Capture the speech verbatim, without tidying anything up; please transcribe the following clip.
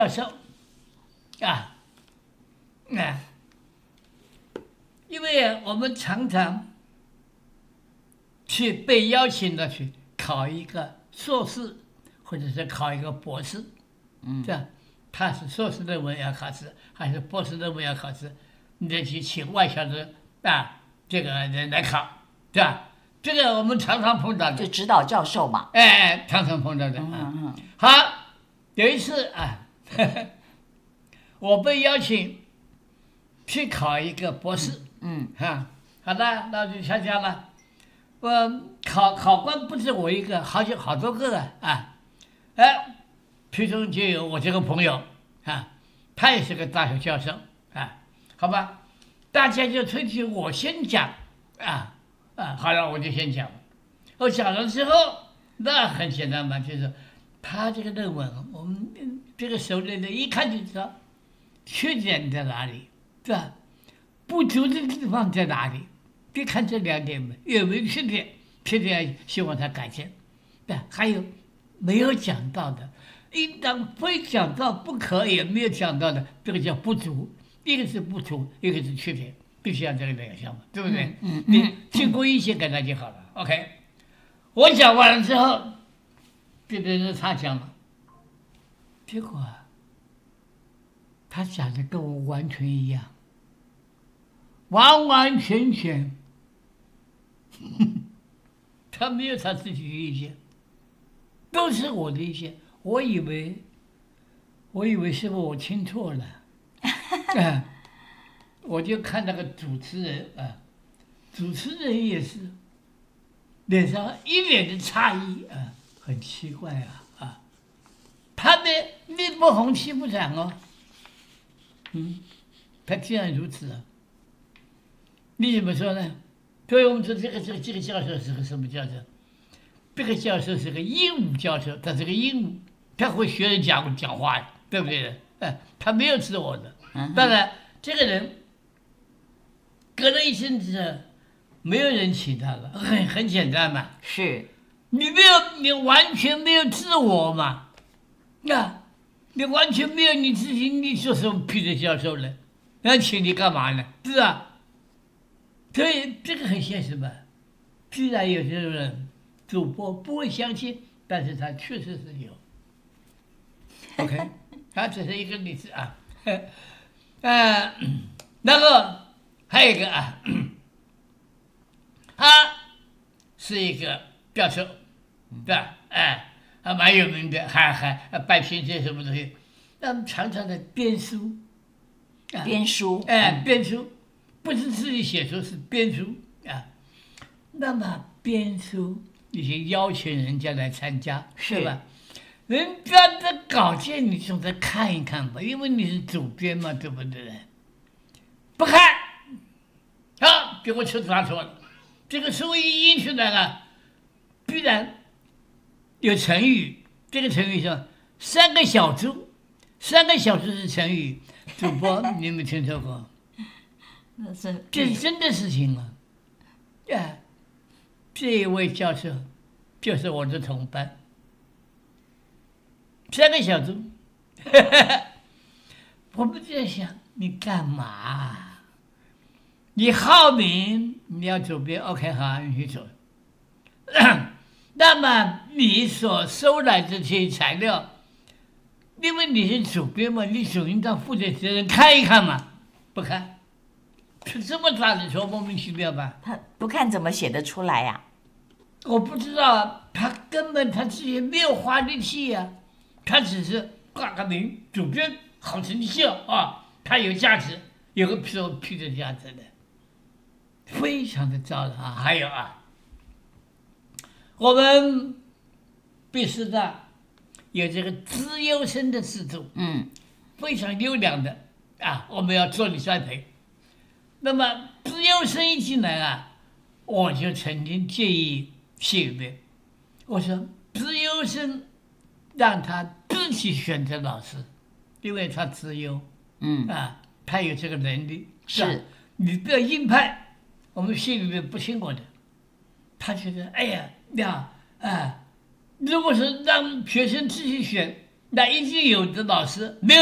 教授啊，啊，因为我们常常去被邀请的去考一个硕士，或者是考一个博士， 嗯， 这样他是硕士论文要考试，还是博士论文要考试，你得去请外校的啊这个人来考，对吧？这个我们常常碰到的， 就指导教授嘛。 哎哎，常常碰到的啊。 嗯嗯， 好，有一次啊，呵呵我被邀请去考一个博士， 嗯， 啊，好的，那我就参加了。我考考官不止我一个，好几好多个啊啊，哎，其中就有我这个朋友啊，他也是个大学教授啊，好吧，大家就推举我先讲啊啊，好了，我就先讲。我讲了之后，那很简单嘛，就是他这个论文，我们这个熟练的一看就知道缺点在哪里，是吧？不足的地方在哪里？别看这两点嘛，有没有缺点？缺点希望他改正。对，还有没有讲到的，应当非讲到不可，也没有讲到的，这个叫不足。一个是不足，一个是缺点，必须要这个两项嘛，对不对？ 嗯嗯你经过一些给他就好了。OK， 我讲完了之后，别的人他讲了，结果啊，他讲的跟我完全一样，完完全全。他没有他自己的意见，都是我的意见。我以为，我以为是不是我听错了？啊，我就看那个主持人啊，主持人也是脸上一脸的诧异啊，很奇怪啊啊，他的面不红气不长哦，嗯，他既然如此啊，你怎么说呢？所以我们说这个这个这个教授是个什么教授？这个教授是个鹦鹉教授，他是个鹦鹉，他会学人讲讲话，对不对？哎，他没有自我的。当然，这个人隔了一阵子，没有人请他了，很很简单嘛。 是你没有，你完全没有自我嘛？那，你完全没有你自己，你说什么批的教授呢？那请你干嘛呢？是吧？所以这个很现实嘛。居然有这种人，主播不会相信，但是他确实是有。OK， 他只是一个例子啊。呃，然后还有一个啊，他是一个教授，对吧？哎，还蛮有名的，还还办学这什么东西，那么常常的编书，啊、 编书， 哎，编书。不是自己写书，是编书啊。那么编书，你就邀请人家来参加，是吧？人家的稿件你总得看一看吧，因为你是主编嘛，对不对？不看，啊，给我吃抓错了。这个书一印出来了，必然有成语。这个成语说“三个小猪”，三个小猪是成语。主播，你有没有听说过？ 那是这是真的事情啊！哎，这一位教授就是我的同伴，三个小猪。我们在想，你干嘛？你好名，你要主编 ，OK， 好，你去走。那么你所收来这些材料，因为你是主编嘛，你总应当负责责任看一看嘛，不看。是这么大的说莫名其妙吧？ 他不看怎么写得出来呀、 啊？我不知道，他根本他自己没有花力气呀、啊，他只是挂个名，主编好成绩啊，他有价值，有个批批的价值的，非常的糟了啊！还有啊，我们毕师大有这个资优生的制度， 嗯， 非常优良的啊，我们要做你栽培。那么资优生一进来啊，我就曾经建议系里面，我说资优生让他自己选择老师，因为他资优， 嗯啊，他有这个能力， 是你不要硬派，我们系里面不听我的，他觉得哎呀呀啊，如果是让学生自己选， 那已经有的老师没有